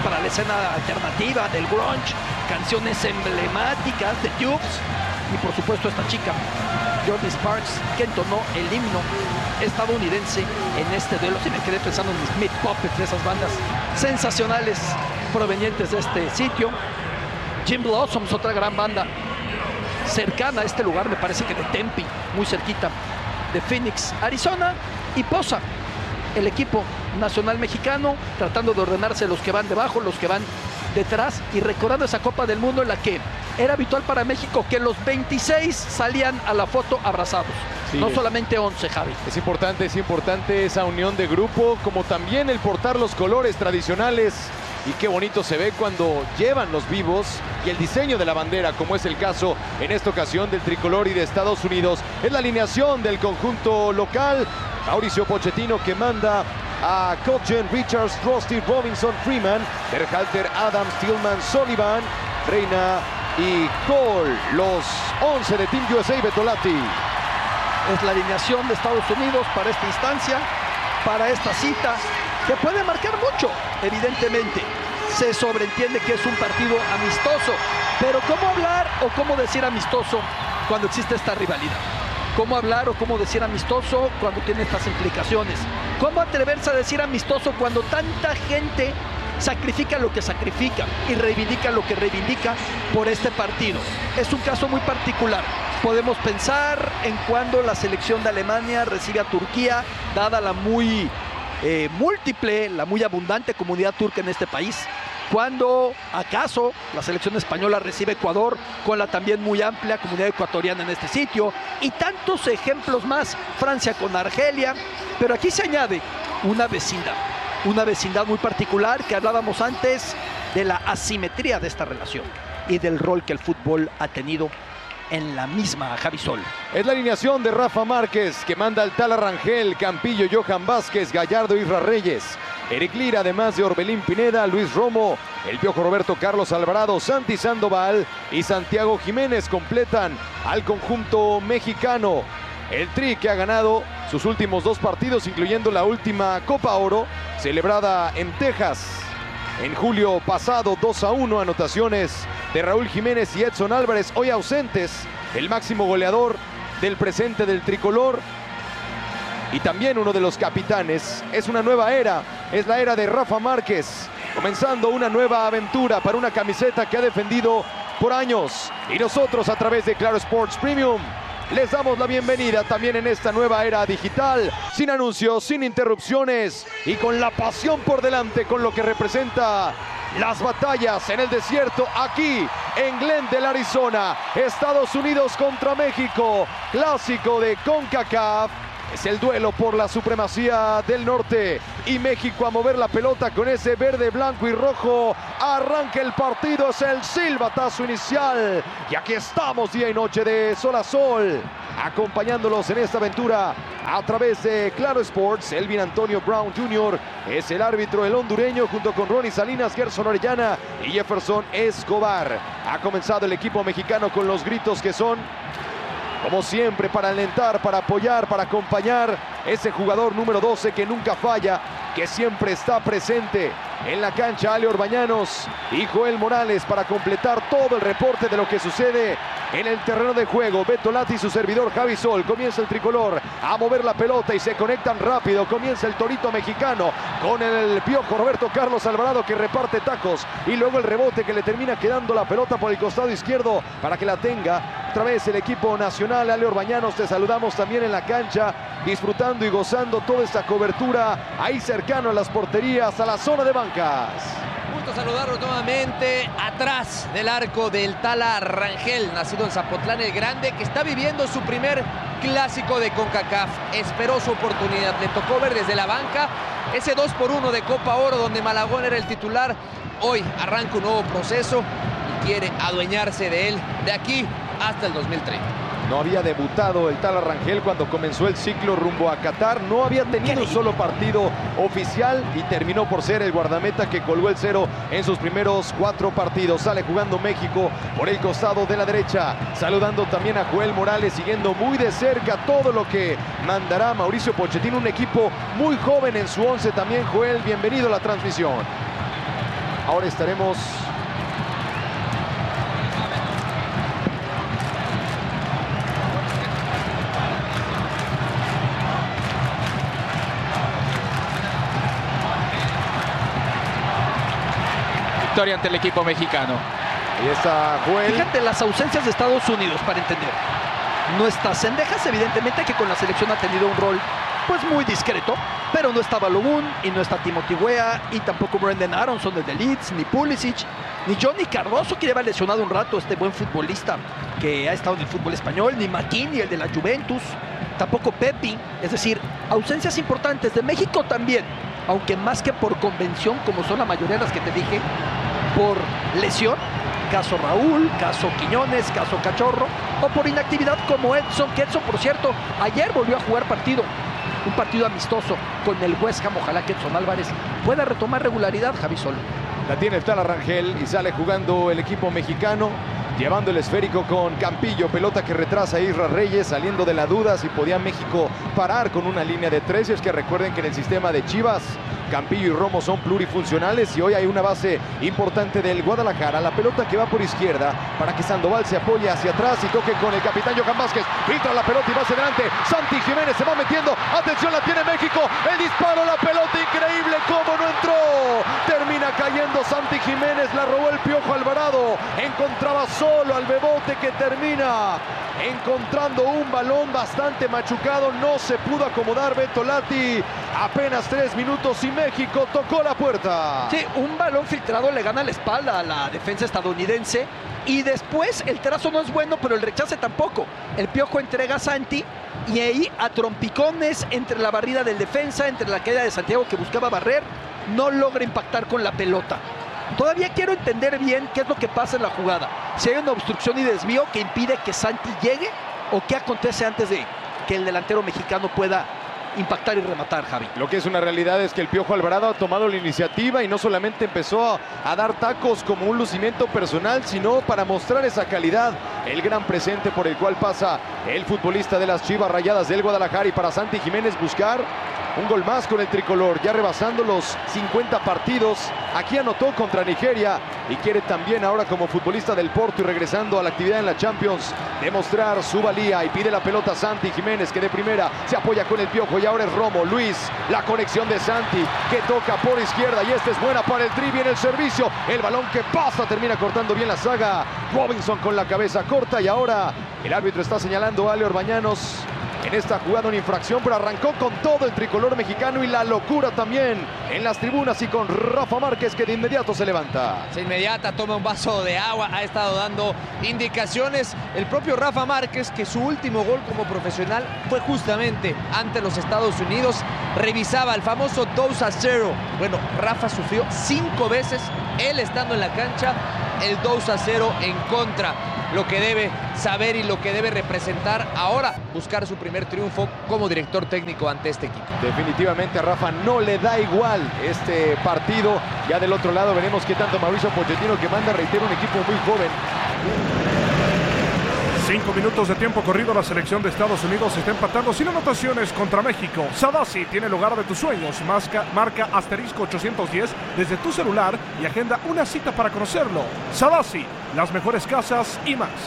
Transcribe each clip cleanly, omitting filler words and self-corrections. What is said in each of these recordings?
para la escena alternativa del grunge, canciones emblemáticas de Tubes y por supuesto esta chica, Jordin Sparks, que entonó el himno estadounidense en este duelo. Si me quedé pensando en mis Meat Puppets, de esas bandas sensacionales provenientes de este sitio. Jim Blossoms, otra gran banda cercana a este lugar, me parece que de Tempe, muy cerquita de Phoenix, Arizona. Y Poza, el equipo nacional mexicano, tratando de ordenarse los que van debajo, los que van detrás, y recordando esa Copa del Mundo en la que era habitual para México que los 26 salían a la foto abrazados. Sí, no solamente 11, Javi. Es importante esa unión de grupo, como también el portar los colores tradicionales. Y qué bonito se ve cuando llevan los vivos y el diseño de la bandera, como es el caso en esta ocasión del tricolor y de Estados Unidos. Es la alineación del conjunto local. Mauricio Pochettino, que manda a Cotchen, Richards, Rusty, Robinson, Freeman, Berhalter, Adams, Tillman, Sullivan, Reina y Cole. Los 11 de Team USA, Betolati. Es la alineación de Estados Unidos para esta instancia, para esta cita, que puede marcar mucho, evidentemente. Se sobreentiende que es un partido amistoso, pero ¿cómo hablar o cómo decir amistoso cuando existe esta rivalidad? ¿Cómo hablar o cómo decir amistoso cuando tiene estas implicaciones? ¿Cómo atreverse a decir amistoso cuando tanta gente sacrifica lo que sacrifica y reivindica lo que reivindica por este partido? Es un caso muy particular. Podemos pensar en cuando la selección de Alemania recibe a Turquía, dada la muy múltiple, la muy abundante comunidad turca en este país. Cuando acaso la selección española recibe a Ecuador, con la también muy amplia comunidad ecuatoriana en este sitio, y tantos ejemplos más. Francia con Argelia, pero aquí se añade una vecindad muy particular, que hablábamos antes de la asimetría de esta relación y del rol que el fútbol ha tenido en la misma, Javi Sol. Es la alineación de Rafa Márquez, que manda al Tala Rangel, Campillo, Johan Vázquez, Gallardo, Isra Reyes, Eric Lira, además de Orbelín Pineda, Luis Romo, el Piojo Roberto, Carlos Alvarado, Santi Sandoval y Santiago Jiménez completan al conjunto mexicano. El Tri, que ha ganado sus últimos 2 partidos, incluyendo la última Copa Oro, celebrada en Texas en julio pasado, 2-1, anotaciones de Raúl Jiménez y Edson Álvarez, hoy ausentes, el máximo goleador del presente del tricolor y también uno de los capitanes. Es una nueva era, es la era de Rafa Márquez, comenzando una nueva aventura para una camiseta que ha defendido por años. Y nosotros, a través de Claro Sports Premium, les damos la bienvenida también en esta nueva era digital, sin anuncios, sin interrupciones y con la pasión por delante, con lo que representa las batallas en el desierto aquí en Glendale, Arizona. Estados Unidos contra México, clásico de CONCACAF. Es el duelo por la supremacía del norte y México a mover la pelota con ese verde, blanco y rojo. Arranca el partido, es el silbatazo inicial y aquí estamos día y noche de sol a sol, acompañándolos en esta aventura a través de Claro Sports. Elvin Antonio Brown Jr. es el árbitro, el hondureño, junto con Ronnie Salinas, Gerson Orellana y Jefferson Escobar. Ha comenzado el equipo mexicano con los gritos que son, como siempre, para alentar, para apoyar, para acompañar ese jugador número 12 que nunca falla, que siempre está presente en la cancha. Ale Orbañanos y Joel Morales para completar todo el reporte de lo que sucede en el terreno de juego. Betolati y su servidor Javi Sol. Comienza el tricolor a mover la pelota y se conectan rápido. Comienza el torito mexicano con el Piojo Roberto Carlos Alvarado, que reparte tacos y luego el rebote que le termina quedando la pelota por el costado izquierdo para que la tenga otra vez el equipo nacional. Ale Orbañanos, te saludamos también en la cancha, disfrutando y gozando toda esta cobertura ahí cercano a las porterías, a la zona de bancas. Gusto saludarlos nuevamente atrás del arco del Tala Rangel, nacido en Zapotlán el Grande, que está viviendo su primer clásico de CONCACAF. Esperó su oportunidad, le tocó ver desde la banca ese 2-1 de Copa Oro donde Malagón era el titular. Hoy arranca un nuevo proceso y quiere adueñarse de él de aquí hasta el 2030. No había debutado el Tala Rangel cuando comenzó el ciclo rumbo a Qatar. No había tenido un solo partido oficial y terminó por ser el guardameta que colgó el 0 en sus primeros 4 partidos. Sale jugando México por el costado de la derecha, saludando también a Joel Morales, siguiendo muy de cerca todo lo que mandará Mauricio Pochettino. Un equipo muy joven en su 11 también. Joel, bienvenido a la transmisión. Ahora estaremos... Victoria ante el equipo mexicano. Ahí está Joel. Fíjate las ausencias de Estados Unidos para entender. No está Cendejas, evidentemente, que con la selección ha tenido un rol pues muy discreto, pero no está Balogun y no está Timothy Weah y tampoco Brendan Aronson desde Leeds, ni Pulisic, ni Johnny Cardoso, que lleva lesionado un rato, este buen futbolista que ha estado en el fútbol español, ni Makini, el de la Juventus, tampoco Pepi. Es decir, ausencias importantes de México también, aunque más que por convención, como son la mayoría de las que te dije, por lesión, caso Raúl, caso Quiñones, caso Cachorro, o por inactividad como Edson, que Edson, por cierto, ayer volvió a jugar un partido amistoso con el West Ham. Ojalá que Edson Álvarez pueda retomar regularidad, Javi Solo. La tiene el Tala Rangel y sale jugando el equipo mexicano, llevando el esférico con Campillo, pelota que retrasa a Isra Reyes, saliendo de la duda si podía México parar con una línea de 3. Es que recuerden que en el sistema de Chivas, Campillo y Romo son plurifuncionales y hoy hay una base importante del Guadalajara. La pelota que va por izquierda para que Sandoval se apoye hacia atrás y toque con el capitán Johan Vázquez. Filtra la pelota y va hacia adelante. Santi Jiménez se va metiendo. Atención, la tiene México. El disparo, la pelota increíble. ¿Cómo no entró? Termina cayendo Santi Jiménez. La robó el Piojo Alvarado. Encontraba solo al Bebote, que termina encontrando un balón bastante machucado. No se pudo acomodar Beto Lati. Apenas 3 minutos y México tocó la puerta. Sí, un balón filtrado le gana la espalda a la defensa estadounidense y después el trazo no es bueno, pero el rechace tampoco. El Piojo entrega a Santi y ahí a trompicones entre la barrida del defensa, entre la caída de Santiago que buscaba barrer, no logra impactar con la pelota. Todavía quiero entender bien qué es lo que pasa en la jugada. Si hay una obstrucción y desvío que impide que Santi llegue, o qué acontece antes de que el delantero mexicano pueda impactar y rematar, Javi. Lo que es una realidad es que el Piojo Alvarado ha tomado la iniciativa y no solamente empezó a dar tacos como un lucimiento personal, sino para mostrar esa calidad, el gran presente por el cual pasa el futbolista de las Chivas Rayadas del Guadalajara. Y para Santi Jiménez buscar un gol más con el tricolor, ya rebasando los 50 partidos. Aquí anotó contra Nigeria y quiere también ahora, como futbolista del Porto y regresando a la actividad en la Champions, demostrar su valía. Y pide la pelota a Santi Jiménez, que de primera se apoya con el Piojo y ahora es Romo. Luis, la conexión de Santi, que toca por izquierda y esta es buena para el Tri. Viene el servicio, el balón que pasa, termina cortando bien la saga. Robinson con la cabeza corta y ahora el árbitro está señalando a Ale Orbañanos en esta jugada una infracción, pero arrancó con todo el tricolor mexicano y la locura también en las tribunas y con Rafa Márquez, que de inmediato se levanta. Se inmediata, toma un vaso de agua, ha estado dando indicaciones. El propio Rafa Márquez, que su último gol como profesional fue justamente ante los Estados Unidos, revisaba el famoso 2-0. Bueno, Rafa sufrió 5 veces, él estando en la cancha, el 2-0 en contra. Lo que debe saber y lo que debe representar ahora, buscar su primer triunfo como director técnico ante este equipo. Definitivamente a Rafa no le da igual este partido. Ya del otro lado veremos qué tanto Mauricio Pochettino, que manda, reitero, un equipo muy joven. 5 minutos de tiempo corrido. La selección de Estados Unidos está empatando sin anotaciones contra México. Sadasi tiene el hogar de tus sueños. Marca asterisco 810 desde tu celular y agenda una cita para conocerlo. Sadasi, las mejores casas y más.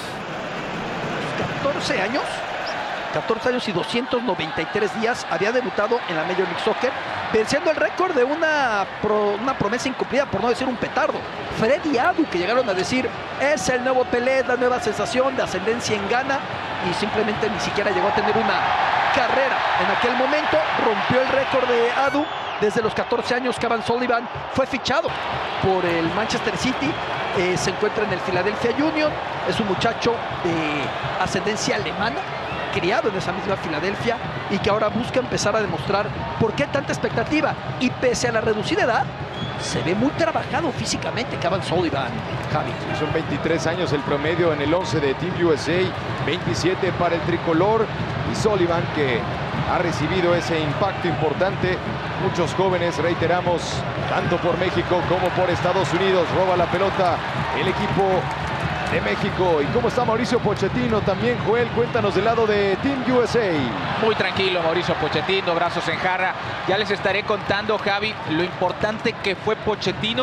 14 años y 293 días había debutado en la Major League Soccer, venciendo el récord de una promesa incumplida, por no decir un petardo. Freddy Adu, que llegaron a decir es el nuevo Pelé, la nueva sensación de ascendencia en Ghana, y simplemente ni siquiera llegó a tener una carrera. En aquel momento rompió el récord de Adu. Desde los 14 años, Kevin Sullivan fue fichado por el Manchester City. Se encuentra en el Philadelphia Union. Es un muchacho de ascendencia alemana, criado en esa misma Filadelfia, y que ahora busca empezar a demostrar por qué tanta expectativa. Y pese a la reducida edad, se ve muy trabajado físicamente Kevin Sullivan, Javi. Son 23 años el promedio en el 11 de Team USA, 27 para el tricolor. Y Sullivan, que ha recibido ese impacto importante. Muchos jóvenes, reiteramos, tanto por México como por Estados Unidos. Roba la pelota el equipo de México. ¿Y cómo está Mauricio Pochettino? También, Joel, cuéntanos del lado de Team USA. Muy tranquilo Mauricio Pochettino, brazos en jarra. Ya les estaré contando, Javi, lo importante que fue Pochettino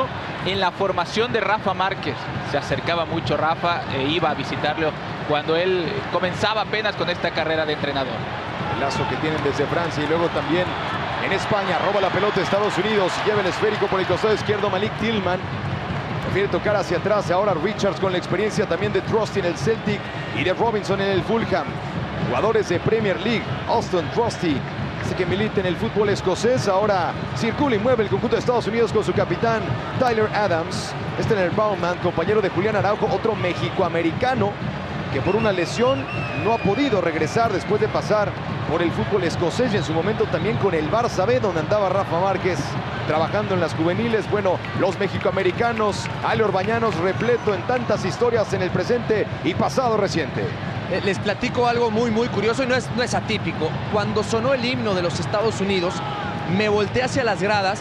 en la formación de Rafa Márquez. Se acercaba mucho Rafa e iba a visitarlo cuando él comenzaba apenas con esta carrera de entrenador. El lazo que tienen desde Francia y luego también en España. Roba la pelota Estados Unidos. Lleva el esférico por el costado izquierdo Malik Tillman. Prefiere tocar hacia atrás. Ahora Richards con la experiencia también de Trusty en el Celtic y de Robinson en el Fulham. Jugadores de Premier League. Austin Trusty, que milita en el fútbol escocés, ahora circula y mueve el conjunto de Estados Unidos con su capitán Tyler Adams. En el Bowman, compañero de Julián Araujo, otro mexicoamericano que por una lesión no ha podido regresar después de pasar por el fútbol escocés y en su momento también con el Barça B, donde andaba Rafa Márquez trabajando en las juveniles. Bueno, los mexicoamericanos, Ale Orbañanos, repleto en tantas historias en el presente y pasado reciente. Les platico algo muy curioso y no es atípico. Cuando sonó el himno de los Estados Unidos, me volteé hacia las gradas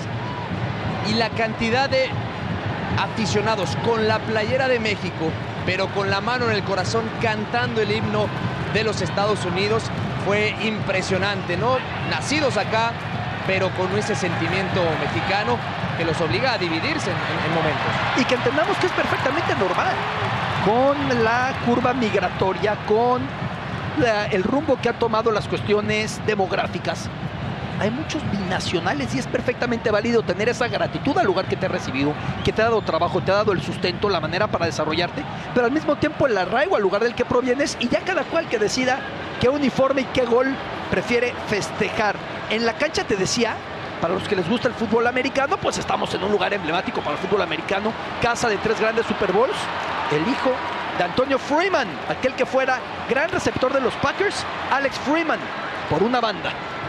y la cantidad de aficionados con la playera de México, pero con la mano en el corazón cantando el himno de los Estados Unidos, fue impresionante, ¿no? Nacidos acá, pero con ese sentimiento mexicano que los obliga a dividirse en momentos. Y que entendamos que es perfectamente normal. Con la curva migratoria, con el rumbo que han tomado las cuestiones demográficas, hay muchos binacionales y es perfectamente válido tener esa gratitud al lugar que te ha recibido, que te ha dado trabajo, te ha dado el sustento, la manera para desarrollarte, pero al mismo tiempo el arraigo al lugar del que provienes, y ya cada cual que decida qué uniforme y qué gol prefiere festejar. En la cancha, te decía, para los que les gusta el fútbol americano, pues estamos en un lugar emblemático para el fútbol americano, casa de 3 grandes Super Bowls. El hijo de Antonio Freeman, aquel que fuera gran receptor de los Packers, Alex Freeman, por una banda.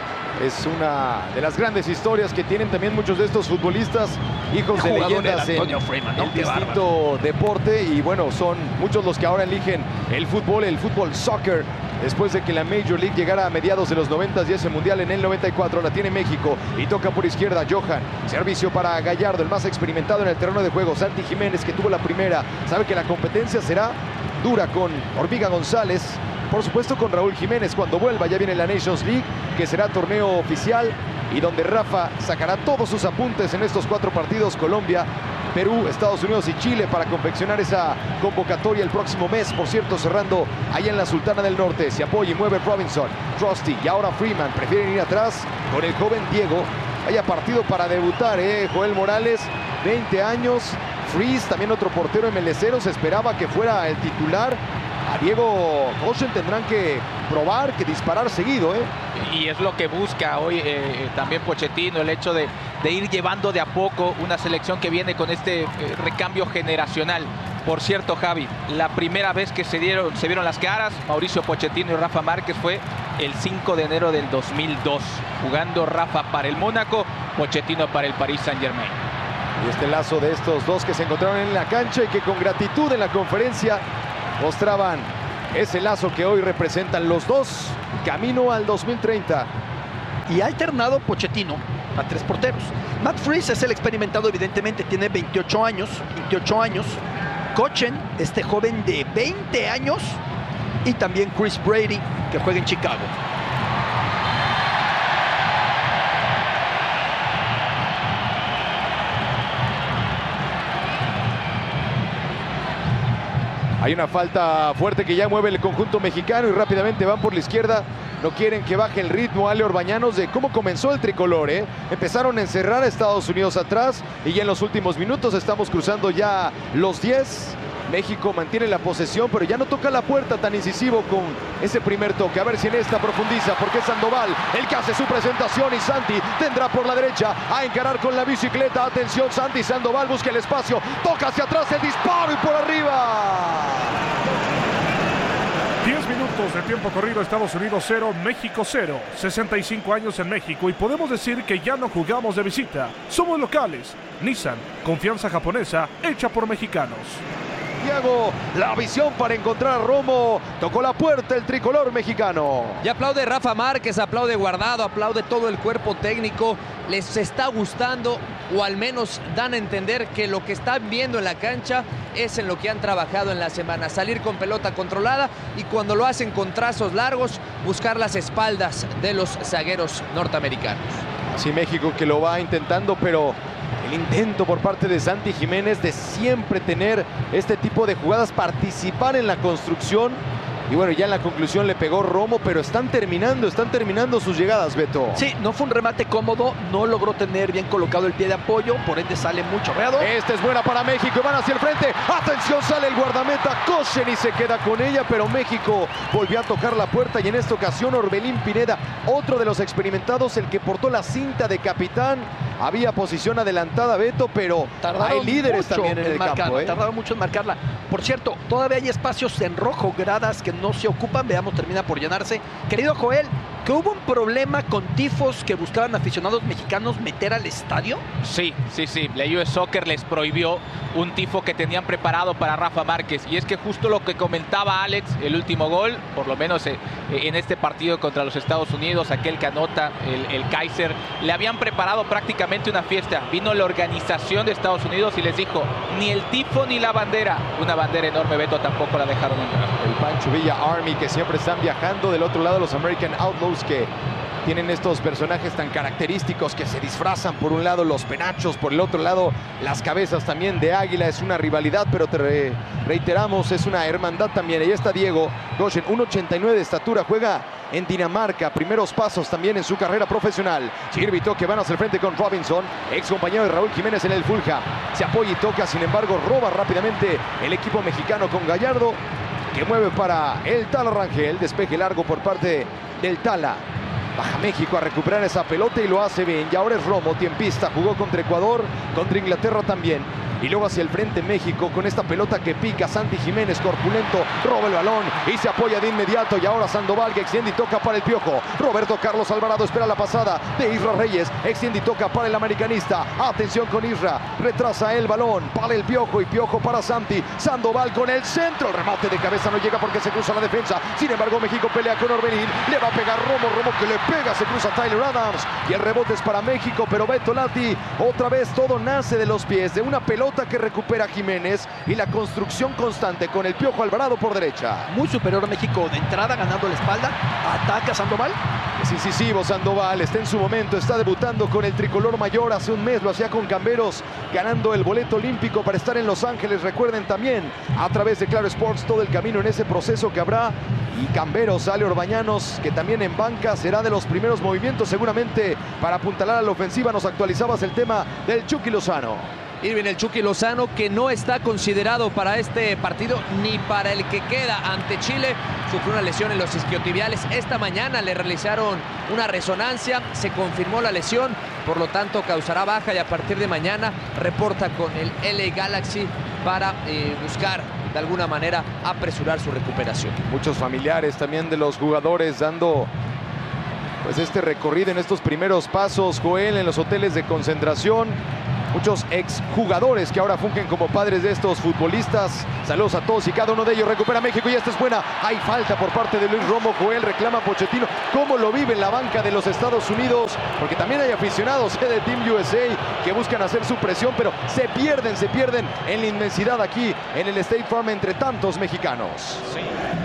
Es una de las grandes historias que tienen también muchos de estos futbolistas, hijos de leyendas en el distinto deporte. Y bueno, son muchos los que ahora eligen el fútbol soccer, después de que la Major League llegara a mediados de los 90 y ese mundial en el 94. La tiene México y toca por izquierda Johan. Servicio para Gallardo, el más experimentado en el terreno de juego. Santi Jiménez, que tuvo la primera, sabe que la competencia será dura con Hormiga González. Por supuesto con Raúl Jiménez cuando vuelva. Ya viene la Nations League, que será torneo oficial y donde Rafa sacará todos sus apuntes en estos 4 partidos: Colombia, Perú, Estados Unidos y Chile, para confeccionar esa convocatoria el próximo mes. Por cierto, cerrando allá en la Sultana del Norte. Se apoya y mueve Robinson, Trusty y ahora Freeman. Prefieren ir atrás con el joven Diego. Vaya partido para debutar, Joel Morales, 20 años. Freeze, también otro portero MLCero, se esperaba que fuera el titular. A Diego Kochen tendrán que probar, que disparar seguido, Y es lo que busca hoy también Pochettino, el hecho de ir llevando de a poco una selección que viene con este recambio generacional. Por cierto, Javi, la primera vez que se vieron las caras, Mauricio Pochettino y Rafa Márquez, fue el 5 de enero del 2002, jugando Rafa para el Mónaco, Pochettino para el Paris Saint-Germain. Y este lazo de estos dos que se encontraron en la cancha y que con gratitud en la conferencia mostraban ese lazo que hoy representan los dos camino al 2030. Y ha alternado Pochettino a 3 porteros. Matt Freese es el experimentado, evidentemente, tiene 28 años. Kochen, este joven de 20 años. Y también Chris Brady, que juega en Chicago. Hay una falta fuerte que ya mueve el conjunto mexicano y rápidamente van por la izquierda. No quieren que baje el ritmo, Ale Orbañanos, de cómo comenzó el tricolor, Empezaron a encerrar a Estados Unidos atrás y ya en los últimos minutos estamos cruzando ya los 10. México mantiene la posesión, pero ya no toca la puerta tan incisivo con ese primer toque. A ver si en esta profundiza, porque es Sandoval el que hace su presentación y Santi tendrá por la derecha a encarar con la bicicleta. Atención, Santi Sandoval busca el espacio, toca hacia atrás el disparo y por arriba. 10 minutos de tiempo corrido, Estados Unidos 0, México 0. 65 años en México y podemos decir que ya no jugamos de visita. Somos locales. Nissan, confianza japonesa hecha por mexicanos. Thiago, la visión para encontrar a Romo. Tocó la puerta el tricolor mexicano. Y aplaude Rafa Márquez, aplaude Guardado, aplaude todo el cuerpo técnico. Les está gustando, o al menos dan a entender que lo que están viendo en la cancha es en lo que han trabajado en la semana. Salir con pelota controlada y cuando lo hacen con trazos largos, buscar las espaldas de los zagueros norteamericanos. Sí, México que lo va intentando, pero el intento por parte de Santi Jiménez de siempre tener este tipo de jugadas, participar en la construcción. Y bueno, ya en la conclusión le pegó Romo, pero están terminando sus llegadas, Beto. Sí, no fue un remate cómodo, no logró tener bien colocado el pie de apoyo, por ende sale muy chorreado. Esta es buena para México, van hacia el frente. Atención, sale el guardameta Koshen y se queda con ella, pero México volvió a tocar la puerta y en esta ocasión Orbelín Pineda, otro de los experimentados, el que portó la cinta de capitán. Había posición adelantada, Beto, pero hay líderes también en el campo. Tardaron mucho en marcarla. Por cierto, todavía hay espacios en rojo, gradas que no se ocupan. Veamos, termina por llenarse. Querido Joel, ¿que hubo un problema con tifos que buscaban aficionados mexicanos meter al estadio? Sí. La US Soccer les prohibió un tifo que tenían preparado para Rafa Márquez. Y es que justo lo que comentaba Alex, el último gol, por lo menos en este partido contra los Estados Unidos, aquel que anota el Kaiser, le habían preparado prácticamente una fiesta. Vino la organización de Estados Unidos y les dijo, ni el tifo ni la bandera. Una bandera enorme, Beto, tampoco la dejaron entrar. El Pancho Villa Army, que siempre están viajando. Del otro lado, los American Outlaws, que tienen estos personajes tan característicos que se disfrazan. Por un lado los penachos, por el otro lado las cabezas también de águila. Es una rivalidad, pero te reiteramos, es una hermandad también. Ahí está Diego Koshen, 1.89 de estatura, juega en Dinamarca, primeros pasos también en su carrera profesional. Sirve y toque, van hacia el frente con Robinson, ex compañero de Raúl Jiménez en el Fulham. Se apoya y toca, sin embargo roba rápidamente el equipo mexicano con Gallardo, que mueve para el Tala Rangel. Despeje largo por parte del Tala. Baja México a recuperar esa pelota y lo hace bien. Y ahora es Romo, tiempista, jugó contra Ecuador, contra Inglaterra también. Y luego hacia el frente México con esta pelota que pica. Santi Jiménez, corpulento, roba el balón y se apoya de inmediato. Y ahora Sandoval, que extiende y toca para el Piojo. Roberto Carlos Alvarado espera la pasada de Isra Reyes, extiende y toca para el americanista. Atención con Isra, retrasa el balón para el Piojo y Piojo para Santi. Sandoval con el centro, el remate de cabeza no llega porque se cruza la defensa. Sin embargo México pelea con Orbelín, le va a pegar Romo que le pega, se cruza Tyler Adams y el rebote es para México. Pero Beto Lati, otra vez todo nace de los pies, de una pelota que recupera Jiménez y la construcción constante con el Piojo Alvarado por derecha. Muy superior a México de entrada, ganando la espalda. Ataca Sandoval. Es incisivo Sandoval, está en su momento, está debutando con el tricolor mayor. Hace un mes lo hacía con Camberos, ganando el boleto olímpico para estar en Los Ángeles. Recuerden también a través de Claro Sports todo el camino en ese proceso que habrá. Y Camberos, sale Orbañanos, que también en banca será de los primeros movimientos seguramente para apuntalar a la ofensiva. Nos actualizabas el tema del Chucky Lozano. Irving el Chucky Lozano, que no está considerado para este partido ni para el que queda ante Chile. Sufrió una lesión en los isquiotibiales. Esta mañana le realizaron una resonancia, se confirmó la lesión, por lo tanto causará baja y a partir de mañana reporta con el LA Galaxy para buscar de alguna manera apresurar su recuperación. Muchos familiares también de los jugadores dando pues este recorrido en estos primeros pasos, Joel, en los hoteles de concentración. Muchos exjugadores que ahora fungen como padres de estos futbolistas. Saludos a todos y cada uno de ellos. Recupera México y esta es buena. Hay falta por parte de Luis Romo. Joel reclama a Pochettino. ¿Cómo lo vive en la banca de los Estados Unidos? Porque también hay aficionados de Team USA que buscan hacer su presión, pero se pierden en la inmensidad aquí en el State Farm entre tantos mexicanos. Sí.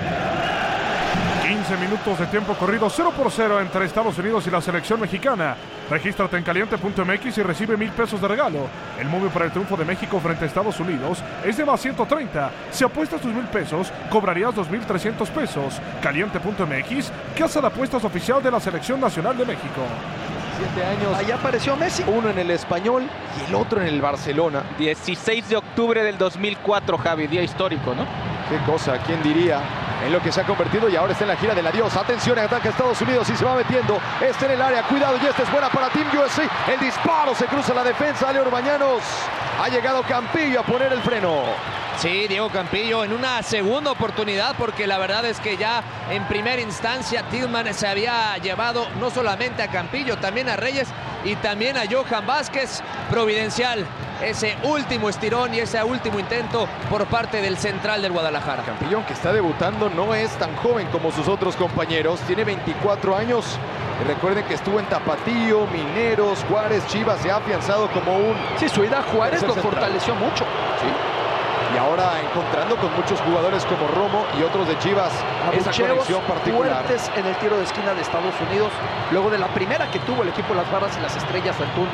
15 minutos de tiempo corrido, 0-0 entre Estados Unidos y la selección mexicana. Regístrate en caliente.mx y recibe 1,000 pesos de regalo. El móvil para el triunfo de México frente a Estados Unidos es de más 130. Si apuestas tus 1,000 pesos, cobrarías 2,300 pesos. Caliente.mx, casa de apuestas oficial de la Selección Nacional de México. 7 años. Allá apareció Messi. Uno en el Español y el otro en el Barcelona. 16 de octubre del 2004, Javi, día histórico, ¿no? Qué cosa, ¿quién diría? En lo que se ha convertido y ahora está en la gira del adiós. Atención, ataca a Estados Unidos y se va metiendo. Está en el área, cuidado, y esta es buena para Team USA. El disparo, se cruza la defensa, Ale Orbañanos. Ha llegado Campillo a poner el freno. Sí, Diego Campillo en una segunda oportunidad, porque la verdad es que ya en primera instancia Tillman se había llevado no solamente a Campillo, también a Reyes y también a Johan Vázquez. Providencial ese último estirón y ese último intento por parte del central del Guadalajara. Campillón, que está debutando, no es tan joven como sus otros compañeros, tiene 24 años. Y recuerden que estuvo en Tapatío, Mineros, Juárez, Chivas, se ha afianzado como un... Sí, su ida a Juárez lo central. fortaleció mucho. Sí. Y ahora encontrando con muchos jugadores como Romo y otros de Chivas esa Abucheos conexión particular. fuertes en el tiro de esquina de Estados Unidos, luego de la primera que tuvo el equipo Las Barras y las Estrellas Antún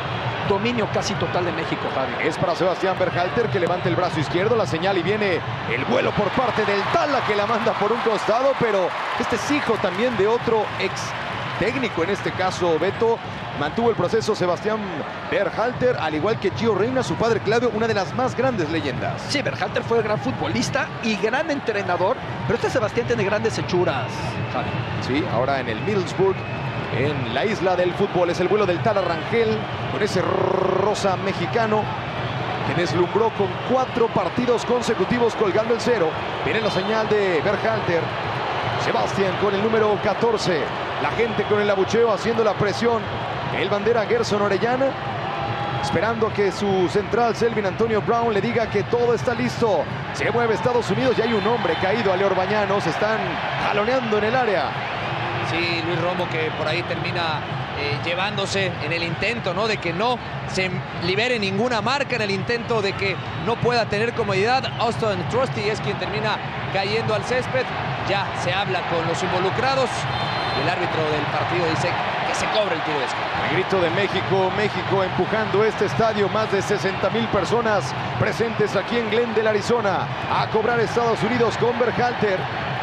dominio casi total de México, Javi. Es para Sebastián Berhalter, que levanta el brazo izquierdo, la señal, y viene el vuelo por parte del Tala, que la manda por un costado, pero este es hijo también de otro ex técnico, en este caso Beto. Mantuvo el proceso Sebastián Berhalter, al igual que Gio Reyna, su padre Claudio, una de las más grandes leyendas. Sí, Berhalter fue gran futbolista y gran entrenador, pero este Sebastián tiene grandes hechuras, Javi. Sí, ahora en el Middlesbrough, en la isla del fútbol, es el vuelo del Tala Rangel, con ese rosa mexicano que deslumbró con 4 partidos consecutivos colgando el 0. Viene la señal de Berhalter. Sebastián con el número 14. La gente con el abucheo haciendo la presión. El bandera Gerson Orellana, esperando a que su central Selvin Antonio Brown le diga que todo está listo. Se mueve Estados Unidos y hay un hombre caído, Ale Orbañanos. Están jaloneando en el área. Sí, Luis Romo, que por ahí termina llevándose en el intento, ¿no?, de que no se libere ninguna marca, en el intento de que no pueda tener comodidad. Austin Trusty es quien termina cayendo al césped. Ya se habla con los involucrados. El árbitro del partido dice que se cobre el tiro de esquina. El grito de México, México empujando este estadio. Más de 60,000 personas presentes aquí en Glendale, Arizona. A cobrar Estados Unidos con Berhalter.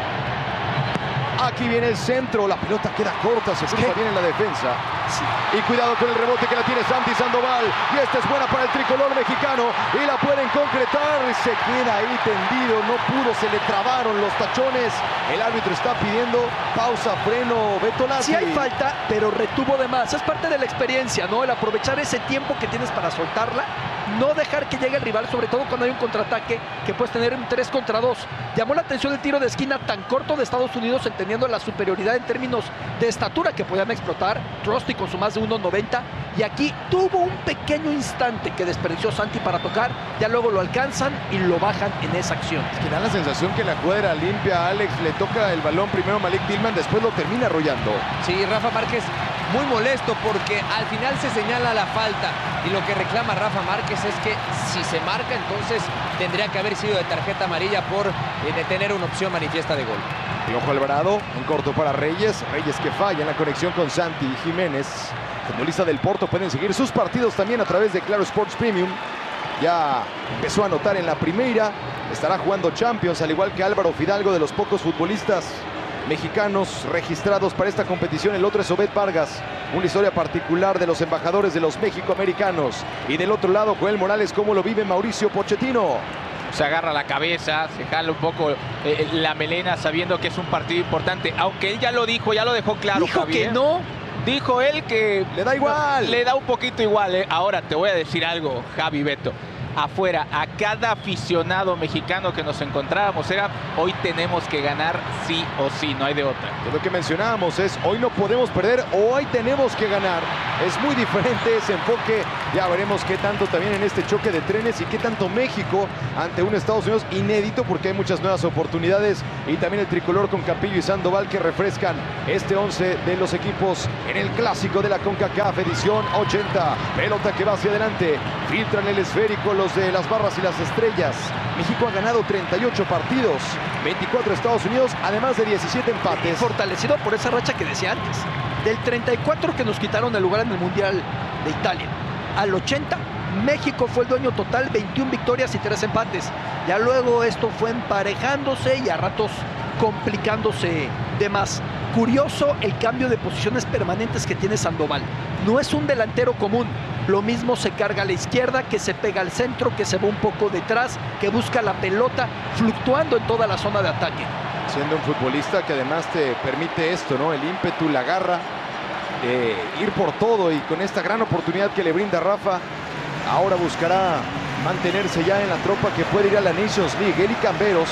Aquí viene el centro, la pelota queda corta, se cruza bien en la defensa. Sí. Y cuidado con el rebote que la tiene Santi Sandoval. Y esta es buena para el tricolor mexicano. Y la pueden concretar. Se queda ahí tendido, no pudo, se le trabaron los tachones. El árbitro está pidiendo pausa, freno, Beto Lati. Sí hay falta, pero retuvo de más. Es parte de la experiencia, ¿no? El aprovechar ese tiempo que tienes para soltarla. No dejar que llegue el rival, sobre todo cuando hay un contraataque que puedes tener un 3 contra 2. Llamó la atención el tiro de esquina tan corto de Estados Unidos, entendiendo la superioridad en términos de estatura que podían explotar. Trusty con su más de 1.90. Y aquí tuvo un pequeño instante que desperdició Santi para tocar. Ya luego lo alcanzan y lo bajan en esa acción. Es que da la sensación que la jugada era limpia. Alex, le toca el balón primero a Malik Tillman, después lo termina arrollando. Sí, Rafa Márquez muy molesto porque al final se señala la falta. Y lo que reclama Rafa Márquez es que si se marca, entonces tendría que haber sido de tarjeta amarilla por detener una opción manifiesta de gol. Piojo Alvarado en corto para Reyes. Reyes que falla en la conexión con Santi Jiménez. Futbolista del Porto, pueden seguir sus partidos también a través de Claro Sports Premium. Ya empezó a anotar en la primera. Estará jugando Champions, al igual que Álvaro Fidalgo, de los pocos futbolistas mexicanos registrados para esta competición. El otro es Obed Vargas, una historia particular de los embajadores de los mexicoamericanos. Y del otro lado, Joel Morales, cómo lo vive Mauricio Pochettino. Se agarra la cabeza, se jala un poco la melena, sabiendo que es un partido importante. Aunque él ya lo dijo, ya lo dejó claro. Dijo Javier. que no. Dijo él que le da igual. Le da un poquito igual. Ahora te voy a decir algo, Javi, Beto. Afuera, a cada aficionado mexicano que nos encontrábamos era: hoy tenemos que ganar sí o sí, no hay de otra. Lo que mencionábamos es: hoy no podemos perder, hoy tenemos que ganar. Es muy diferente ese enfoque. Ya veremos qué tanto también en este choque de trenes y qué tanto México ante un Estados Unidos inédito, porque hay muchas nuevas oportunidades. Y también el tricolor con Campillo y Sandoval que refrescan este 11 de los equipos en el clásico de la CONCACAF edición 80. Pelota que va hacia adelante, filtran el esférico los de las barras y las estrellas. México ha ganado 38 partidos, 24 Estados Unidos, además de 17 empates. Fortalecido por esa racha que decía antes. Del 34 que nos quitaron el lugar en el Mundial de Italia al 80, México fue el dueño total, 21 victorias y 3 empates. Ya luego esto fue emparejándose y a ratos complicándose de más. Curioso el cambio de posiciones permanentes que tiene Sandoval. No es un delantero común. Lo mismo se carga a la izquierda, que se pega al centro, que se va un poco detrás, que busca la pelota, fluctuando en toda la zona de ataque. Siendo un futbolista que además te permite esto, ¿no? El ímpetu, la garra, ir por todo, y con esta gran oportunidad que le brinda Rafa, ahora buscará mantenerse ya en la tropa que puede ir a la Nations League. Eli Camberos.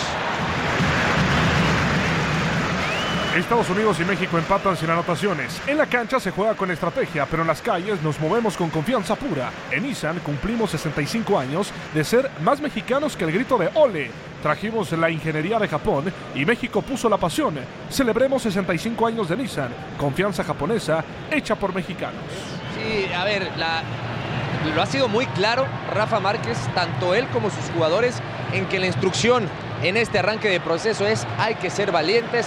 Estados Unidos y México empatan sin anotaciones. En la cancha se juega con estrategia, pero en las calles nos movemos con confianza pura. En Nissan cumplimos 65 años de ser más mexicanos que el grito de ¡Ole! Trajimos la ingeniería de Japón y México puso la pasión. Celebremos 65 años de Nissan, confianza japonesa hecha por mexicanos. Sí, a ver, lo ha sido muy claro Rafa Márquez, tanto él como sus jugadores, en que la instrucción en este arranque de proceso es: hay que ser valientes,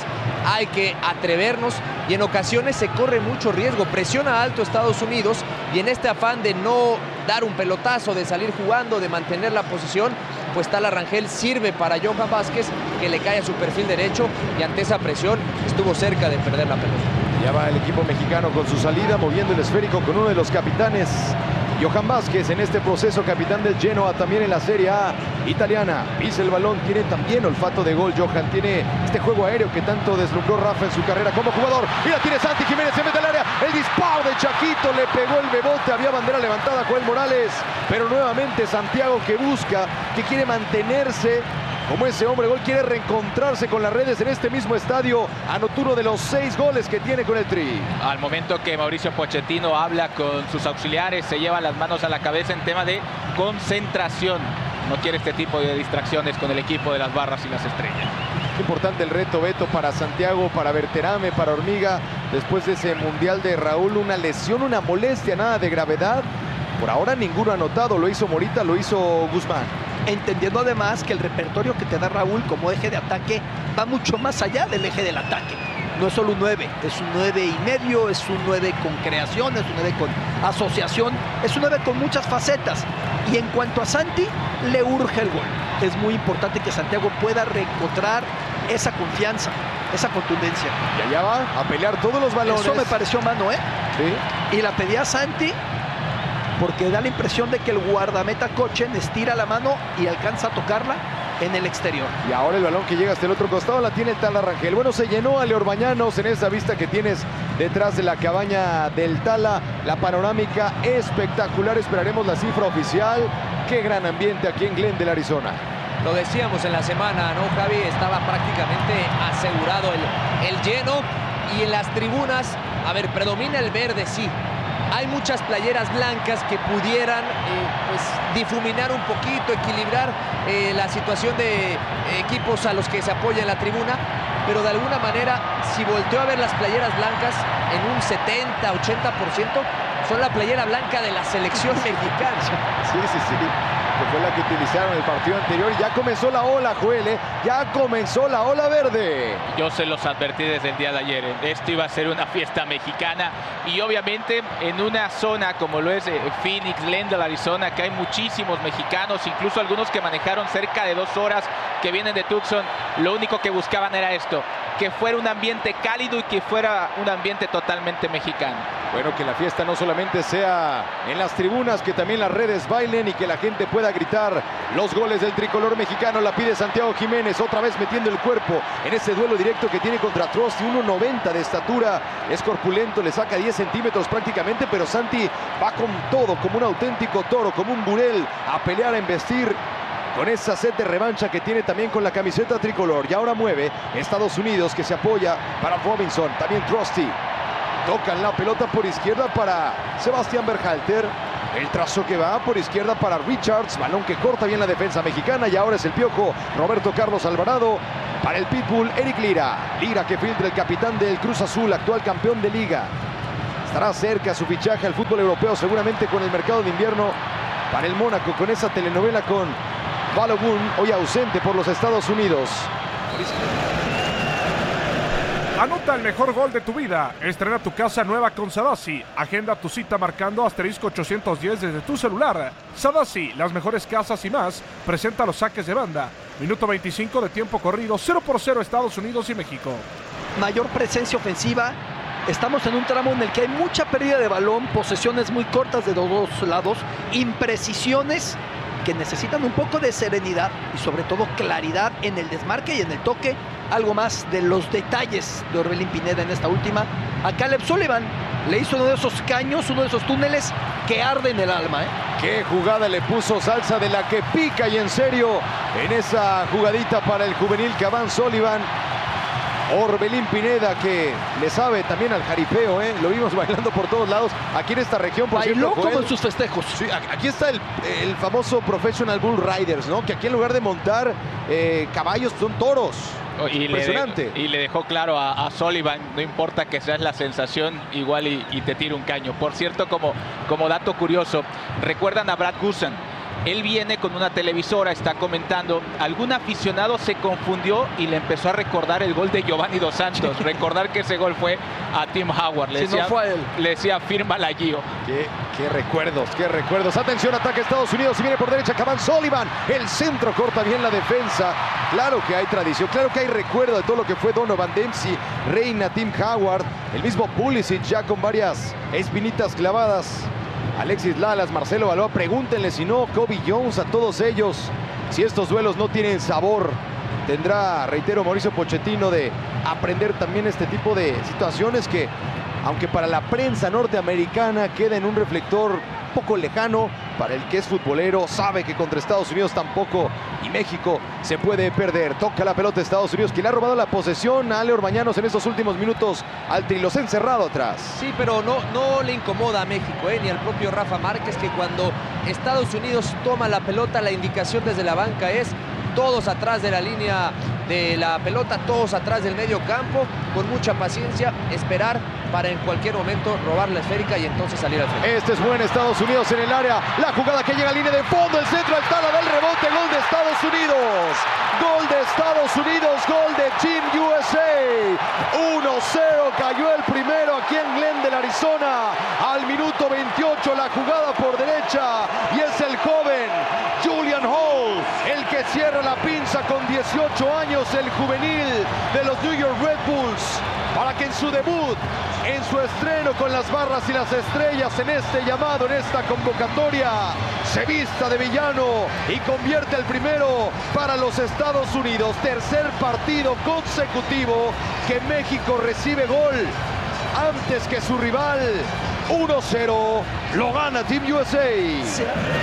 hay que atrevernos y en ocasiones se corre mucho riesgo. Presiona alto Estados Unidos y en este afán de no dar un pelotazo, de salir jugando, de mantener la posición, pues Tala Rangel sirve para Johan Vázquez, que le cae a su perfil derecho y ante esa presión estuvo cerca de perder la pelota. Ya va el equipo mexicano con su salida, moviendo el esférico con uno de los capitanes. Johan Vázquez en este proceso, capitán del Genoa, también en la Serie A italiana. Pisa el balón, tiene también olfato de gol. Johan tiene este juego aéreo que tanto deslumbró Rafa en su carrera como jugador. Mira, tiene Santi Jiménez, se mete al área. El disparo de Chaquito, le pegó el bebote. Había bandera levantada, Joel Morales. Pero nuevamente Santiago que busca, que quiere mantenerse como ese hombre gol, quiere reencontrarse con las redes en este mismo estadio. Anotó uno de los 6 goles que tiene con el Tri. Al momento que Mauricio Pochettino habla con sus auxiliares, se lleva las manos a la cabeza en tema de concentración. No quiere este tipo de distracciones con el equipo de las Barras y las Estrellas. Importante el reto, Beto, para Santiago, para Berterame, para Hormiga. Después de ese mundial de Raúl, una lesión, una molestia, nada de gravedad. Por ahora ninguno ha anotado, lo hizo Morita, lo hizo Guzmán. Entendiendo además que el repertorio que te da Raúl como eje de ataque va mucho más allá del eje del ataque. No es solo un 9, es un 9,5, es un 9 con creación, es un 9 con asociación, es un 9 con muchas facetas. Y en cuanto a Santi, le urge el gol. Es muy importante que Santiago pueda reencontrar esa confianza, esa contundencia. Y allá va a pelear todos los balones. Eso me pareció mano, ¿eh? Sí. Y la pedía Santi porque da la impresión de que el guardameta Kochen estira la mano y alcanza a tocarla en el exterior. Y ahora el balón que llega hasta el otro costado la tiene el Tala Rangel. Bueno, se llenó a Leor Bañanos en esa vista que tienes detrás de la cabaña del Tala. La panorámica espectacular. Esperaremos la cifra oficial. Qué gran ambiente aquí en Glendale, Arizona. Lo decíamos en la semana, ¿no, Javi? Estaba prácticamente asegurado el lleno. Y en las tribunas, a ver, predomina el verde, sí. Hay muchas playeras blancas que pudieran pues, difuminar un poquito, equilibrar la situación de equipos a los que se apoya en la tribuna, pero de alguna manera, si volteo a ver las playeras blancas, en un 70-80% son la playera blanca de la selección mexicana. Sí, que fue la que utilizaron en el partido anterior. Ya comenzó la ola, Joel, ya comenzó la ola verde. Yo se los advertí desde el día de ayer. Esto iba a ser una fiesta mexicana y obviamente en una zona como lo es Phoenix, Glendale, Arizona, que hay muchísimos mexicanos, incluso algunos que manejaron cerca de 2 horas, que vienen de Tucson. Lo único que buscaban era esto, que fuera un ambiente cálido y que fuera un ambiente totalmente mexicano. Bueno, que la fiesta no solamente sea en las tribunas, que también las redes bailen y que la gente pueda gritar los goles del tricolor mexicano. La pide Santiago Jiménez, otra vez metiendo el cuerpo en ese duelo directo que tiene contra Trusty. 1,90 de estatura, es corpulento, le saca 10 centímetros prácticamente, pero Santi va con todo, como un auténtico toro, como un burel, a pelear, a embestir con esa sed de revancha que tiene también con la camiseta tricolor. Y ahora mueve Estados Unidos, que se apoya para Robinson, también Trusty. Tocan la pelota por izquierda para Sebastián Berhalter. El trazo que va por izquierda para Richards. Balón que corta bien la defensa mexicana. Y ahora es el Piojo Roberto Carlos Alvarado. Para el Pitbull Eric Lira. Lira que filtra el capitán del Cruz Azul, actual campeón de liga. Estará cerca su fichaje al fútbol europeo, seguramente con el mercado de invierno para el Mónaco, con esa telenovela con Balogun, hoy ausente por los Estados Unidos. Anota el mejor gol de tu vida. Estrena tu casa nueva con Sadasi. Agenda tu cita marcando *810 desde tu celular. Sadasi, las mejores casas y más. Presenta los saques de banda. Minuto 25 de tiempo corrido. 0-0 Estados Unidos y México. Mayor presencia ofensiva. Estamos en un tramo en el que hay mucha pérdida de balón, posesiones muy cortas de los dos lados, imprecisiones que necesitan un poco de serenidad y sobre todo claridad en el desmarque y en el toque. Algo más de los detalles de Orbelín Pineda en esta última. A Caleb Sullivan le hizo uno de esos caños, uno de esos túneles que arden el alma. Qué jugada le puso salsa de la que pica y en serio en esa jugadita para el juvenil Caván Sullivan. Orbelín Pineda, que le sabe también al jaripeo, lo vimos bailando por todos lados aquí en esta región. Por bailó cierto, como en sus festejos. Sí, aquí está el famoso Professional Bull Riders, ¿no? Que aquí en lugar de montar caballos son toros. Impresionante. Y le dejó claro a Sullivan, no importa que seas la sensación, igual y te tira un caño. Por cierto, como dato curioso, recuerdan a Brad Guzan. Él viene con una televisora, está comentando, algún aficionado se confundió y le empezó a recordar el gol de Giovanni Dos Santos, recordar que ese gol fue a Tim Howard, le decía fírmala, Gio. Qué recuerdos, qué recuerdos. Atención, ataque Estados Unidos y viene por derecha Cavan Sullivan, el centro corta bien la defensa. Claro que hay tradición, claro que hay recuerdo de todo lo que fue Donovan Dempsey, Reina, Tim Howard, el mismo Pulisic ya con varias espinitas clavadas. Alexis Lalas, Marcelo Balboa, pregúntenle si no, Kobe Jones, a todos ellos, si estos duelos no tienen sabor. Tendrá, reitero, Mauricio Pochettino de aprender también este tipo de situaciones que, aunque para la prensa norteamericana queda en un reflector poco lejano, para el que es futbolero sabe que contra Estados Unidos tampoco y México se puede perder. Toca la pelota de Estados Unidos, que le ha robado la posesión a Ale Orbañanos en estos últimos minutos al Trilocén encerrado atrás. Sí, pero no le incomoda a México, ni al propio Rafa Márquez, que cuando Estados Unidos toma la pelota, la indicación desde la banca es todos atrás de la línea de la pelota, todos atrás del medio campo, con mucha paciencia, esperar para en cualquier momento robar la esférica y entonces salir al frente. Este es buen Estados Unidos en el área, la jugada que llega a línea de fondo, el centro, el tala del rebote, gol de Estados Unidos, gol de Estados Unidos, gol de Team USA, 1-0, cayó el primero aquí en Glendale, Arizona, al minuto 28, la jugada por derecha, y es el joven Julian Hall, el que cierra la pinza con 18 años, el juvenil de los New York Red Bulls, para que en su debut, en su estreno con las barras y las estrellas en este llamado, en esta convocatoria, se vista de villano y convierte el primero para los Estados Unidos. Tercer partido consecutivo que México recibe gol antes que su rival. 1-0, lo gana Team USA.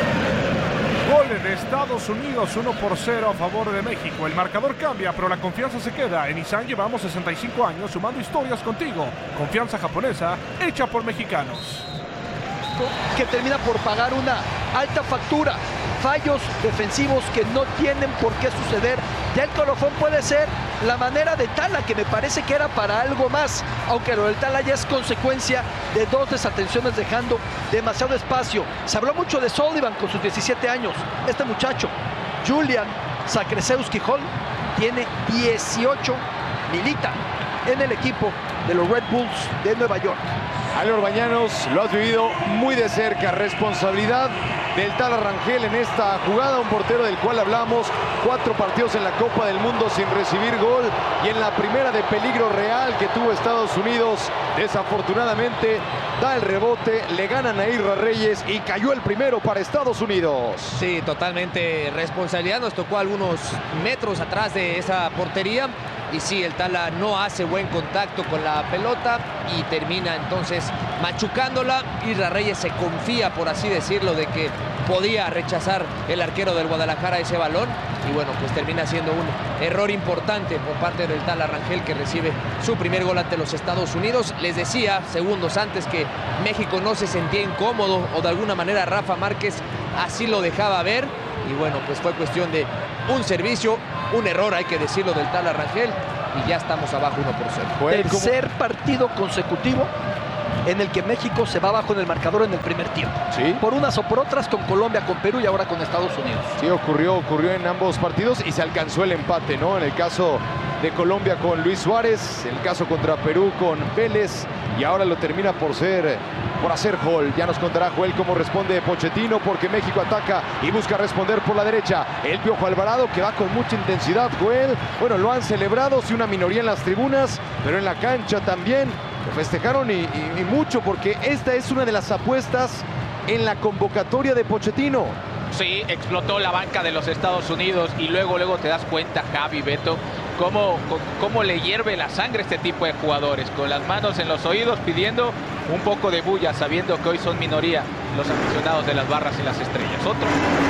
Gol de Estados Unidos, 1-0 a favor de México. El marcador cambia, pero la confianza se queda. En Nissan llevamos 65 años sumando historias contigo. Confianza japonesa, hecha por mexicanos. Que termina por pagar una alta factura. Fallos defensivos que no tienen por qué suceder. Ya el colofón puede ser la manera de Tala, que me parece que era para algo más, aunque lo del Tala ya es consecuencia de dos desatenciones dejando demasiado espacio. Se habló mucho de Sullivan con sus 17 años. Este muchacho, Julian Zakrzewski Hall, tiene 18, milita en el equipo de los Red Bulls de Nueva York. Ale Orbañanos, lo has vivido muy de cerca, responsabilidad del Tala Rangel en esta jugada, un portero del cual hablamos, 4 partidos en la Copa del Mundo sin recibir gol, y en la primera de peligro real que tuvo Estados Unidos, desafortunadamente da el rebote, le ganan a Isra Reyes y cayó el primero para Estados Unidos. Sí, totalmente responsabilidad, nos tocó algunos metros atrás de esa portería. Y sí, el Tala no hace buen contacto con la pelota y termina entonces machucándola. Isra Reyes se confía, por así decirlo, de que podía rechazar el arquero del Guadalajara ese balón. Y bueno, pues termina siendo un error importante por parte del Tala Rangel, que recibe su primer gol ante los Estados Unidos. Les decía segundos antes que México no se sentía incómodo, o de alguna manera Rafa Márquez así lo dejaba ver. Y bueno, pues fue cuestión de un servicio, un error, hay que decirlo, del Tala Rangel, y ya estamos abajo 1-0. Tercer partido consecutivo en el que México se va abajo en el marcador en el primer tiempo. ¿Sí? Por unas o por otras, con Colombia, con Perú y ahora con Estados Unidos. Sí, ocurrió en ambos partidos y se alcanzó el empate, ¿no? En el caso de Colombia con Luis Suárez, en el caso contra Perú con Vélez, y ahora lo termina por hacer gol. Ya nos contará Joel cómo responde Pochettino, porque México ataca y busca responder por la derecha. El Piojo Alvarado, que va con mucha intensidad, Joel. Bueno, lo han celebrado, sí, una minoría en las tribunas, pero en la cancha también lo festejaron y mucho, porque esta es una de las apuestas en la convocatoria de Pochettino. Sí, explotó la banca de los Estados Unidos y luego te das cuenta, Javi, Beto, cómo le hierve la sangre a este tipo de jugadores, con las manos en los oídos pidiendo un poco de bulla, sabiendo que hoy son minoría los aficionados de las barras y las estrellas. Otro.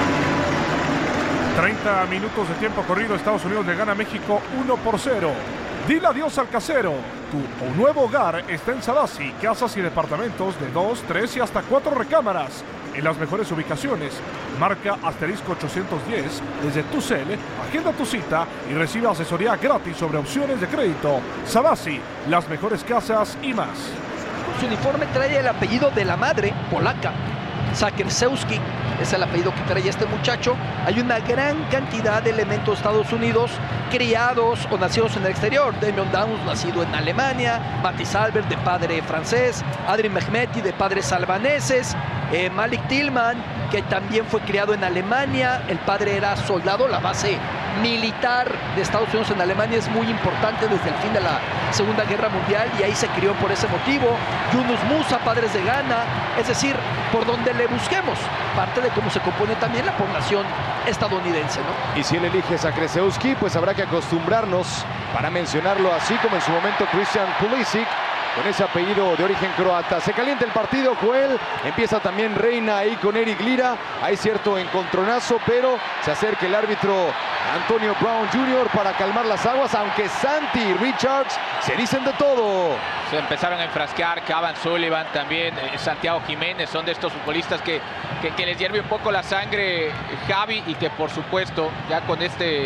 30 minutos de tiempo corrido, Estados Unidos le gana a México 1-0. Dile adiós al casero. Tu nuevo hogar está en Sadasi, casas y departamentos de 2, 3 y hasta 4 recámaras. En las mejores ubicaciones. Marca ¡810 desde tu cel, agenda tu cita y recibe asesoría gratis sobre opciones de crédito. Sadasi, las mejores casas y más. Su uniforme trae el apellido de la madre, polaca. Sakersewski es el apellido que trae este muchacho. Hay una gran cantidad de elementos de Estados Unidos criados o nacidos en el exterior. Damian Downs, nacido en Alemania, Matthijs Albert, de padre francés, Adrien Mehmeti, de padres albaneses, Malik Tillman, que también fue criado en Alemania. El padre era soldado. La base militar de Estados Unidos en Alemania es muy importante desde el fin de la Segunda Guerra Mundial, y ahí se crió por ese motivo. Yunus Musa, padres de Ghana. Es decir, por donde le busquemos, parte de cómo se compone también la población estadounidense, ¿no? Y si él elige Sakersewski, pues habrá que acostumbrarnos para mencionarlo así como en su momento Christian Pulisic, con ese apellido de origen croata. Se calienta el partido, Joel. Empieza también Reina ahí con Eric Lira. Hay cierto encontronazo, pero se acerca el árbitro Antonio Brown Jr. para calmar las aguas, aunque Santi y Richards se dicen de todo. Se empezaron a enfrascar, Cavan Sullivan también, Santiago Jiménez, son de estos futbolistas que les hierve un poco la sangre, Javi, y que por supuesto ya con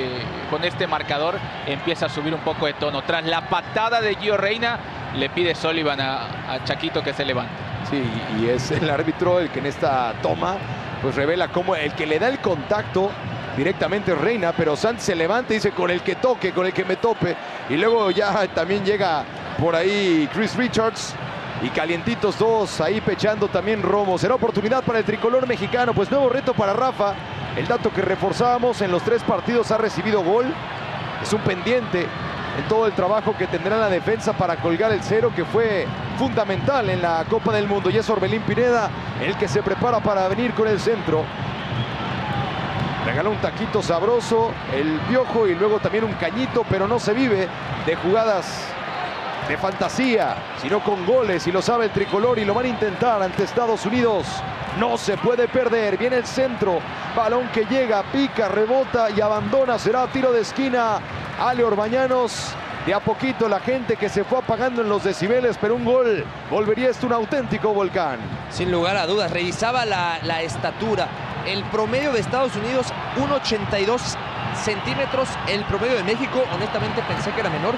este marcador empieza a subir un poco de tono. Tras la patada de Gio Reyna, le pide Sullivan a Chaquito que se levante. Sí, y es el árbitro el que en esta toma pues revela cómo el que le da el contacto directamente es Reina, pero Santi se levanta y dice con el que toque, con el que me tope. Y luego ya también llega por ahí Chris Richards, y calientitos dos ahí pechando también Romo. Será oportunidad para el tricolor mexicano, pues nuevo reto para Rafa. El dato que reforzábamos, en los 3 partidos ha recibido gol. Es un pendiente en todo el trabajo que tendrá la defensa para colgar el 0, que fue fundamental en la Copa del Mundo. Y es Orbelín Pineda el que se prepara para venir con el centro. Regaló un taquito sabroso el Piojo, y luego también un cañito, pero no se vive de jugadas de fantasía, sino con goles, y lo sabe el tricolor, y lo van a intentar ante Estados Unidos. No se puede perder. Viene el centro, balón que llega, pica, rebota y abandona. Será tiro de esquina. Ale Orbañanos. De a poquito la gente que se fue apagando en los decibeles, pero un gol volvería esto un auténtico volcán. Sin lugar a dudas, revisaba la estatura. El promedio de Estados Unidos, 1,82 centímetros. El promedio de México, honestamente pensé que era menor,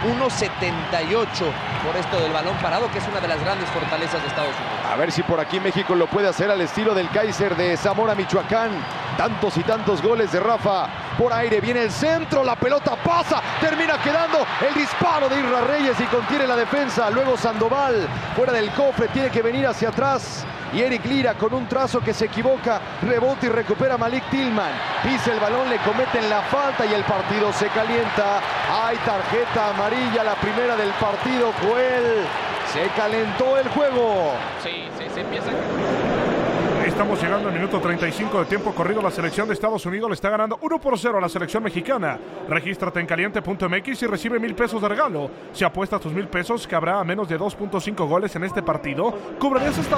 1,78, por esto del balón parado, que es una de las grandes fortalezas de Estados Unidos. A ver si por aquí México lo puede hacer al estilo del Kaiser de Zamora, Michoacán. Tantos y tantos goles de Rafa. Por aire viene el centro, la pelota pasa, termina quedando el disparo de Isra Reyes y contiene la defensa. Luego Sandoval, fuera del cofre, tiene que venir hacia atrás. Y Eric Lira con un trazo que se equivoca, rebota y recupera Malik Tillman. Pisa el balón, le cometen la falta y el partido se calienta. Hay tarjeta amarilla, la primera del partido, Joel. Se calentó el juego. Sí, se empieza. Estamos llegando al minuto 35 de tiempo corrido. La selección de Estados Unidos le está ganando 1-0 a la selección mexicana. Regístrate en caliente.mx y recibe 1,000 pesos de regalo. Si apuestas tus 1,000 pesos que habrá a menos de 2.5 goles en este partido, cobrarás hasta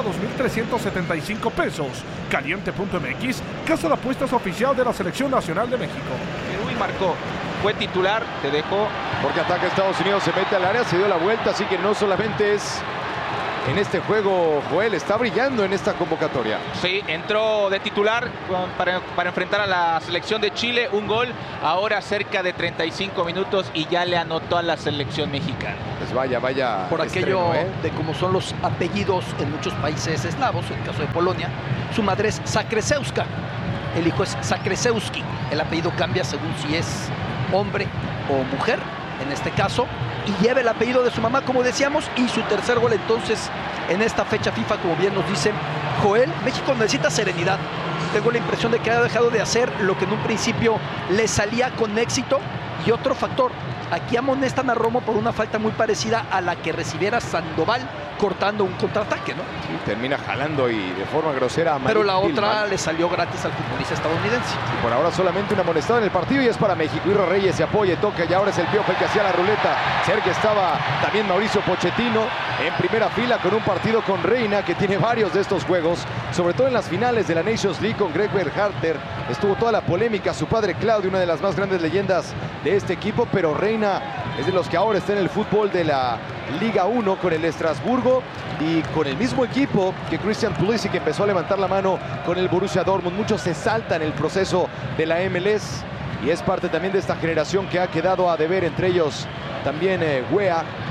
2,375 pesos. Caliente.mx, casa de apuestas oficial de la Selección Nacional de México. Perú marcó, fue titular, te dejo. Porque ataca Estados Unidos, se mete al área, se dio la vuelta, así que no solamente es en este juego, Joel está brillando en esta convocatoria. Sí, entró de titular para enfrentar a la selección de Chile, un gol, ahora cerca de 35 minutos y ya le anotó a la selección mexicana. Pues vaya por aquello de cómo son los apellidos en muchos países eslavos, en el caso de Polonia, su madre es Sakresewska, el hijo es Sakersewski, el apellido cambia según si es hombre o mujer, en este caso, y lleva el apellido de su mamá, como decíamos, y su tercer gol entonces en esta fecha FIFA, como bien nos dicen. Joel, México necesita serenidad. Tengo la impresión de que ha dejado de hacer lo que en un principio le salía con éxito. Y otro factor, aquí amonestan a Romo por una falta muy parecida a la que recibiera Sandoval cortando un contraataque, ¿no? Sí, termina jalando y de forma grosera a Malik Pero la otra Tillman. le salió gratis al futbolista estadounidense. Y por ahora solamente una amonestada en el partido y es para México. Isra Reyes se apoya, toca, y ahora es el Piojo el que hacía la ruleta. Cerca estaba también Mauricio Pochettino en primera fila con un partido con Reina, que tiene varios de estos juegos, sobre todo en las finales de la Nations League con Greg Berhalter. Estuvo toda la polémica, su padre Claudio, una de las más grandes leyendas de este equipo, pero Reina es de los que ahora está en el fútbol de la Liga 1 con el Estrasburgo y con el mismo equipo que Christian Pulisic, que empezó a levantar la mano con el Borussia Dortmund. Muchos se saltan el proceso de la MLS y es parte también de esta generación que ha quedado a deber, entre ellos también Wea,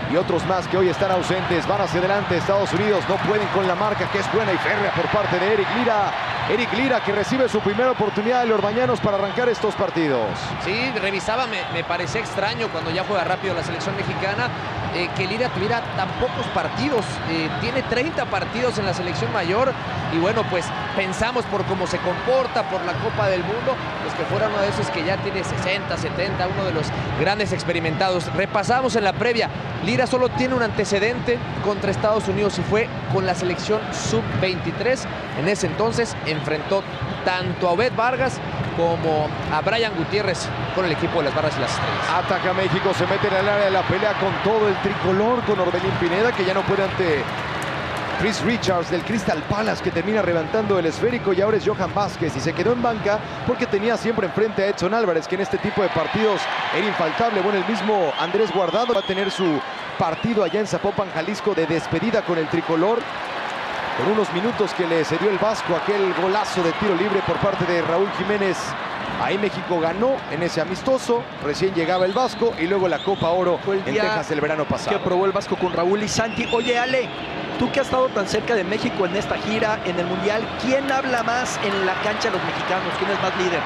y otros más que hoy están ausentes. Van hacia adelante Estados Unidos, no pueden con la marca que es buena y férrea por parte de Eric Lira. Eric Lira, que recibe su primera oportunidad de los orbañanos para arrancar estos partidos. Sí, revisaba, me parecía extraño cuando ya juega rápido la selección mexicana que Lira tuviera tan pocos partidos. Tiene 30 partidos en la selección mayor y bueno, pues pensamos por cómo se comporta, por la Copa del Mundo, pues que fuera uno de esos que ya tiene 60, 70, uno de los grandes experimentados. Repasamos en la previa, Lira solo tiene un antecedente contra Estados Unidos y fue con la selección sub-23. En ese entonces enfrentó tanto a Obed Vargas como a Brian Gutiérrez con el equipo de las Barras y las Estrellas. Ataca México, se mete en el área de la pelea con todo el tricolor, con Orbelín Pineda, que ya no puede ante Chris Richards del Crystal Palace, que termina levantando el esférico, y ahora es Johan Vázquez, y se quedó en banca porque tenía siempre enfrente a Edson Álvarez, que en este tipo de partidos era infaltable. Bueno, el mismo Andrés Guardado va a tener su partido allá en Zapopan, Jalisco, de despedida con el tricolor, con unos minutos que le cedió el Vasco, aquel golazo de tiro libre por parte de Raúl Jiménez. Ahí México ganó en ese amistoso, recién llegaba el Vasco, y luego la Copa Oro en Texas el verano pasado. Que probó el Vasco con Raúl y Santi. Oye, Ale, tú que has estado tan cerca de México en esta gira, en el Mundial, ¿quién habla más en la cancha de los mexicanos? ¿Quién es más líder?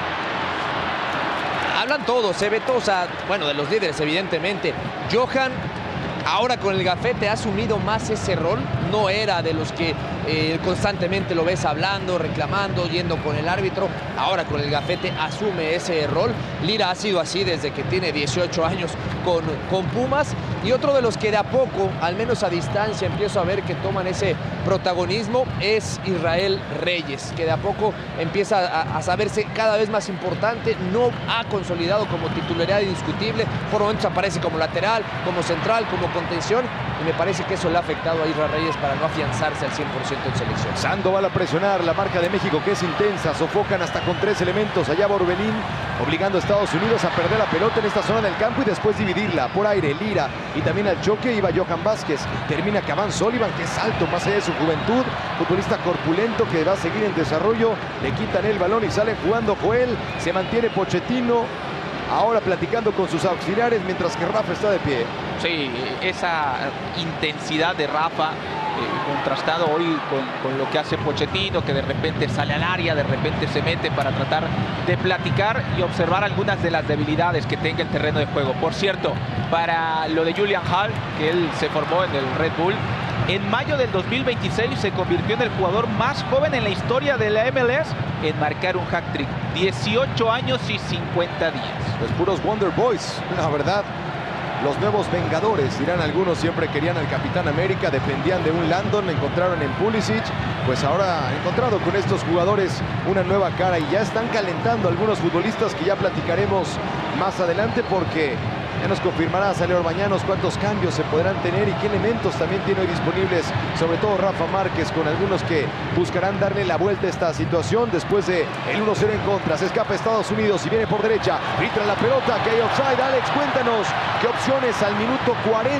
Hablan todos, Beto, o sea, bueno, de los líderes, evidentemente. Johan, ahora con el gafete, ha asumido más ese rol. No era de los que constantemente lo ves hablando, reclamando, yendo con el árbitro. Ahora con el gafete asume ese rol. Lira ha sido así desde que tiene 18 años con Pumas. Y otro de los que de a poco, al menos a distancia, empiezo a ver que toman ese protagonismo es Israel Reyes, que de a poco empieza a saberse cada vez más importante. No ha consolidado como titularidad indiscutible. Por momentos aparece como lateral, como central, como contención. Y me parece que eso le ha afectado a Israel Reyes para no afianzarse al 100% en selección. Sandoval a presionar, la marca de México que es intensa, sofocan hasta con 3 elementos. Allá va Orbelín, obligando a Estados Unidos a perder la pelota en esta zona del campo y después dividirla por aire. Lira, y también al choque iba Johan Vázquez. Termina Caván Sullivan, que es alto más allá de su juventud, futbolista corpulento que va a seguir en desarrollo. Le quitan el balón y sale jugando Joel. Se mantiene Pochettino ahora platicando con sus auxiliares mientras que Rafa está de pie. Sí, esa intensidad de Rafa contrastado hoy con lo que hace Pochettino, que de repente sale al área, de repente se mete para tratar de platicar y observar algunas de las debilidades que tenga el terreno de juego. Por cierto, para lo de Julian Hall, que él se formó en el Red Bull, en mayo del 2026 se convirtió en el jugador más joven en la historia de la MLS en marcar un hat-trick. 18 años y 50 días. Los puros Wonder Boys, la verdad. Los nuevos Vengadores, dirán algunos, siempre querían al Capitán América, dependían de un Landon, encontraron en Pulisic, pues ahora han encontrado con estos jugadores una nueva cara y ya están calentando algunos futbolistas que ya platicaremos más adelante, porque ya nos confirmará Saleo Orbañanos cuántos cambios se podrán tener y qué elementos también tiene hoy disponibles, sobre todo Rafa Márquez, con algunos que buscarán darle la vuelta a esta situación después de el 1-0 en contra. Se escapa Estados Unidos y viene por derecha, filtra la pelota, que hay offside. Alex, cuéntanos qué opciones al minuto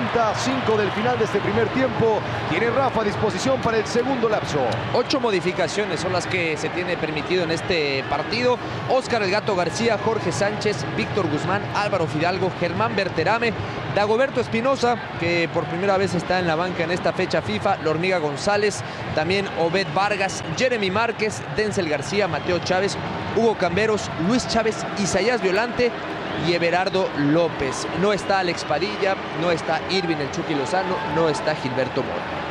45 del final de este primer tiempo tiene Rafa a disposición para el segundo lapso. 8 modificaciones son las que se tiene permitido en este partido. Óscar El Gato García, Jorge Sánchez, Víctor Guzmán, Álvaro Fidalgo, Germán Berterame, Dagoberto Espinosa, que por primera vez está en la banca en esta fecha FIFA, La Hormiga González, también Obed Vargas, Jeremy Márquez, Denzel García, Mateo Chávez, Hugo Camberos, Luis Chávez, Isaías Violante y Everardo López. No está Alex Padilla, no está Irving El Chucky Lozano, no está Gilberto Mora.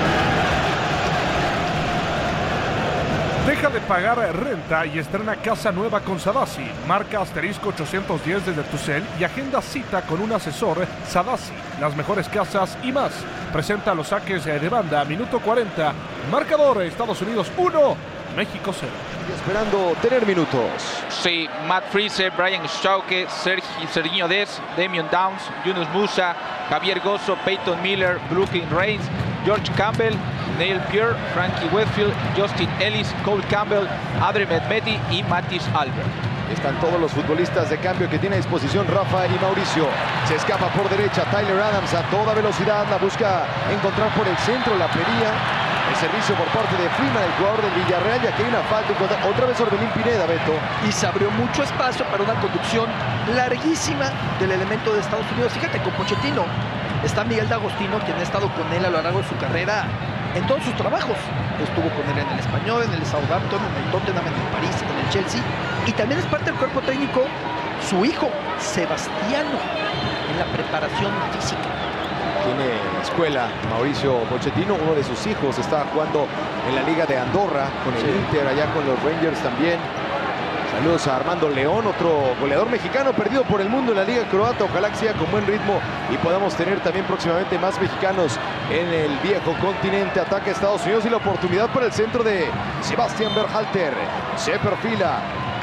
Deja de pagar renta y estrena casa nueva con Sadasi. Marca asterisco 810 desde tu cel y agenda cita con un asesor. Sadasi, las mejores casas y más. Presenta los saques de banda, minuto 40. Marcador, Estados Unidos 1, México 0. Y esperando tener minutos. Sí, Matt Freese, Brian Schauke, Sergiño Dez, Damian Downs, Yunus Musa, Javier Gozo, Peyton Miller, Brooklyn Reigns, George Campbell, Neil Pierre, Frankie Westfield, Justin Ellis, Cole Campbell, Adre Medmeti y Matis Albert. Están todos los futbolistas de cambio que tiene a disposición Rafa y Mauricio. Se escapa por derecha Tyler Adams a toda velocidad, la busca encontrar por el centro, la pedía. El servicio por parte de Freeman, el jugador del Villarreal, ya que hay una falta. Otra vez Orbelín Pineda, Beto. Y se abrió mucho espacio para una conducción larguísima del elemento de Estados Unidos. Fíjate, con Pochettino Está Miguel D'Agostino, quien ha estado con él a lo largo de su carrera en todos sus trabajos. Estuvo con él en el Español, en el Southampton, en el Tottenham, en el París, en el Chelsea. Y también es parte del cuerpo técnico su hijo, Sebastiano, en la preparación física. Tiene escuela Mauricio Pochettino, uno de sus hijos está jugando en la Liga de Andorra con el Inter, allá con los Rangers también. Saludos a Armando León, otro goleador mexicano perdido por el mundo en la Liga Croata. Ojalá que siga con buen ritmo y podamos tener también próximamente más mexicanos en el viejo continente. Ataca a Estados Unidos y la oportunidad para el centro de Sebastian Berhalter. Se perfila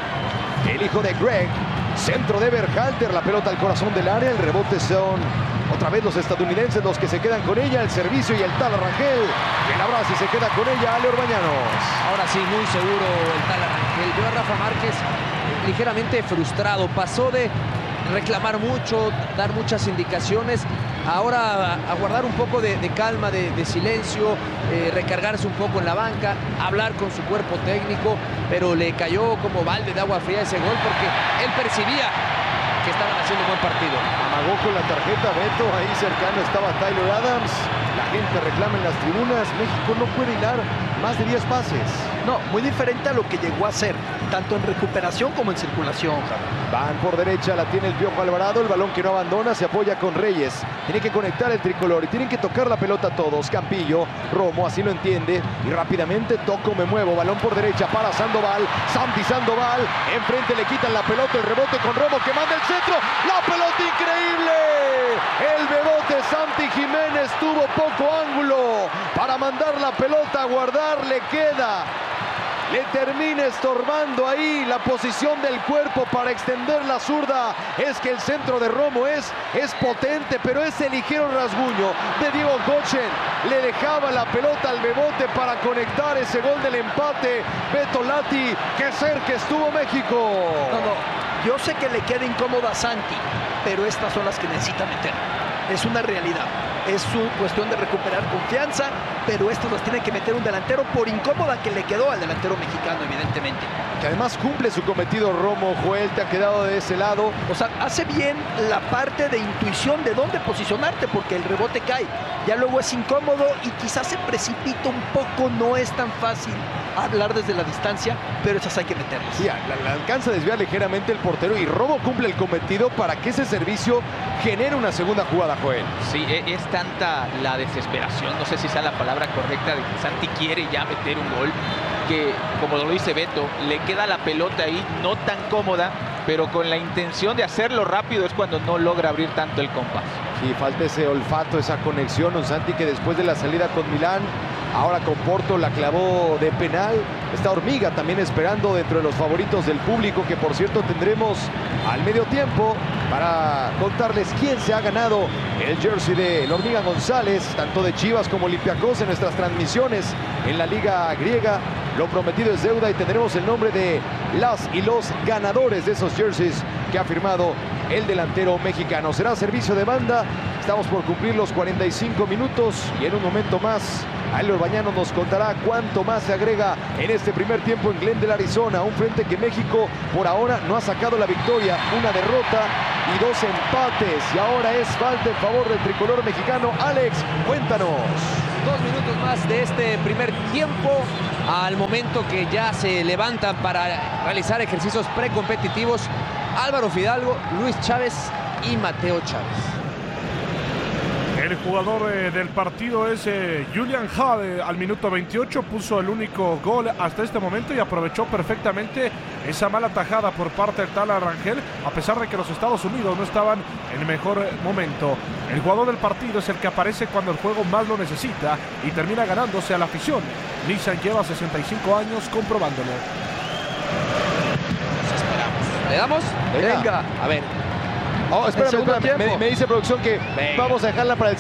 el hijo de Greg. Centro de Berhalter, la pelota al corazón del área. El rebote son otra vez los estadounidenses los que se quedan con ella. El servicio y el Tala Rangel. El abrazo y se queda con ella Ale Orbañanos. Ahora sí, muy seguro el Tala Rangel. Vio a Rafa Márquez ligeramente frustrado. Pasó de reclamar mucho, dar muchas indicaciones, ahora a guardar un poco de calma, de silencio, recargarse un poco en la banca, hablar con su cuerpo técnico, pero le cayó como balde de agua fría ese gol porque él percibía que estaban haciendo un buen partido. Amagó con la tarjeta Beto, ahí cercano estaba Tyler Adams. La gente reclama en las tribunas. México no puede hilar más de 10 pases. No, muy diferente a lo que llegó a ser, tanto en recuperación como en circulación. Van por derecha, la tiene el Piojo Alvarado, el balón que no abandona, se apoya con Reyes. Tiene que conectar el tricolor y tienen que tocar la pelota todos. Campillo, Romo, así lo entiende. Y rápidamente toco, me muevo, balón por derecha para Sandoval. Santi Sandoval, enfrente le quitan la pelota, el rebote con Romo que manda el centro. ¡La pelota increíble! El bebote Santi Jiménez tuvo poco ángulo para mandar la pelota a guardar, le queda. Le termina estorbando ahí la posición del cuerpo para extender la zurda. Es que el centro de Romo es potente, pero ese ligero rasguño de Diego Kochen le dejaba la pelota al bebote para conectar ese gol del empate. Beto Lati, qué cerca estuvo México. No, yo sé que le queda incómoda a Santi, pero estas son las que necesita meter. Es una realidad. Es su cuestión de recuperar confianza, pero estas las tiene que meter un delantero por incómoda que le quedó al delantero mexicano, evidentemente. Que además cumple su cometido Romo. Joel, te ha quedado de ese lado. O sea, hace bien la parte de intuición de dónde posicionarte, porque el rebote cae. Ya luego es incómodo y quizás se precipita un poco, no es tan fácil hablar desde la distancia, pero esas hay que meterlas. Sí, la alcanza a desviar ligeramente el portero y Romo cumple el cometido para que ese servicio genere una segunda jugada, Joel. Sí, es tanta la desesperación, no sé si sea la palabra correcta, de que Santi quiere ya meter un gol, que como lo dice Beto, le queda la pelota ahí no tan cómoda, pero con la intención de hacerlo rápido es cuando no logra abrir tanto el compás. Sí, falta ese olfato, esa conexión. Un Santi que después de la salida con Milán, ahora con Porto la clavó de penal. Está Hormiga también esperando dentro de los favoritos del público, que por cierto tendremos al medio tiempo para contarles quién se ha ganado el jersey de Hormiga González, tanto de Chivas como Olympiacos, en nuestras transmisiones en la Liga Griega. Lo prometido es deuda y tendremos el nombre de las y los ganadores de esos jerseys que ha firmado el delantero mexicano. Será servicio de banda. Estamos por cumplir los 45 minutos y en un momento más Ale Orbañanos nos contará cuánto más se agrega en este primer tiempo en Glendale, Arizona. Un frente que México por ahora no ha sacado la victoria, una derrota y 2 empates. Y ahora es falta en favor del tricolor mexicano. Alex, cuéntanos. 2 minutos más de este primer tiempo, al momento que ya se levantan para realizar ejercicios precompetitivos Álvaro Fidalgo, Luis Chávez y Mateo Chávez. El jugador del partido es Julian Jade. Al minuto 28 puso el único gol hasta este momento y aprovechó perfectamente esa mala tajada por parte del Tala Rangel, a pesar de que los Estados Unidos no estaban en el mejor momento. El jugador del partido es el que aparece cuando el juego más lo necesita y termina ganándose a la afición. Nissan lleva 65 años comprobándolo. Nos esperamos. ¿Le damos? Venga. A ver. Oh, espérame, segundo me dice producción que vamos a dejarla para el